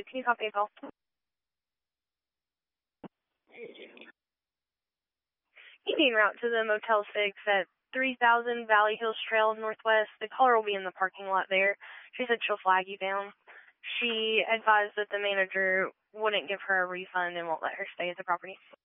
Can you copy a call? Evening route to the Motel 6 at 3000 Valley Hills Trail Northwest. The caller will be in the parking lot there. She said she'll flag you down. She advised that the manager wouldn't give her a refund and won't let her stay at the property.